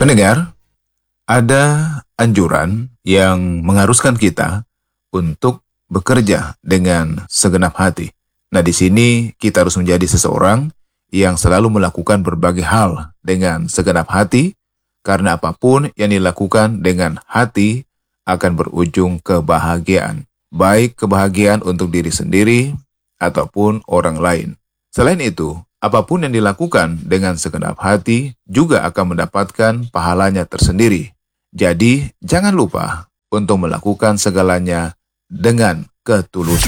Pendengar, ada anjuran yang mengharuskan kita untuk bekerja dengan segenap hati. Nah, di sini kita harus menjadi seseorang yang selalu melakukan berbagai hal dengan segenap hati, karena apapun yang dilakukan dengan hati akan berujung kebahagiaan. Baik kebahagiaan untuk diri sendiri ataupun orang lain. Selain itu, apapun yang dilakukan dengan segenap hati juga akan mendapatkan pahalanya tersendiri. Jadi, jangan lupa untuk melakukan segalanya dengan ketulusan.